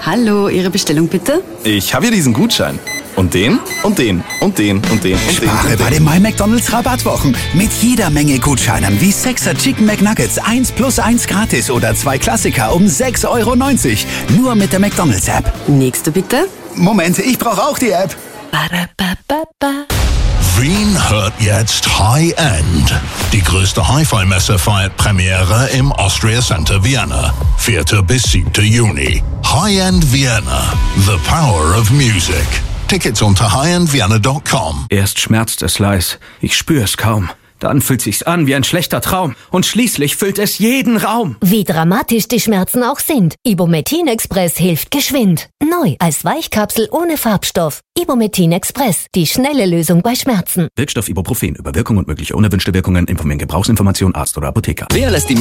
Hallo, Ihre Bestellung bitte? Ich habe hier diesen Gutschein. Und den, und den, und den, und den, und Spare den. bei den My McDonald's Rabattwochen. Mit jeder Menge Gutscheinen wie 6er Chicken McNuggets 1 plus 1 gratis oder 2 Klassiker um 6,90 €. Nur mit der McDonald's App. Nächste bitte? Moment, ich brauche auch die App. Ba-da-ba-ba-ba. Wien hört jetzt High End. Die größte Hi-Fi-Messe feiert Premiere im Austria Center Vienna. 4. bis 7. Juni. High End Vienna. The Power of Music. Tickets unter highendvienna.com. Erst schmerzt es leis, ich spür es kaum. Dann fühlt sich's an wie ein schlechter Traum. Und schließlich füllt es jeden Raum. Wie dramatisch die Schmerzen auch sind, Ibumetin Express hilft geschwind. Neu als Weichkapsel ohne Farbstoff. Ibumetin Express, die schnelle Lösung bei Schmerzen. Wirkstoff Ibuprofen. Über Wirkung und mögliche unerwünschte Wirkungen informieren Gebrauchsinformation Arzt oder Apotheker. Wer lässt die